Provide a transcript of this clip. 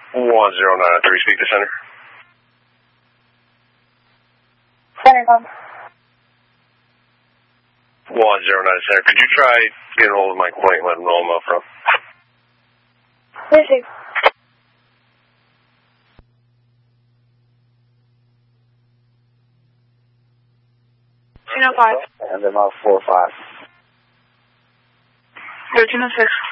1093, speak to center. Center, come. 109 center. Could you try getting hold of Mike Point and let him know I'm up front? Yes, sir. And then 4-5. 1306.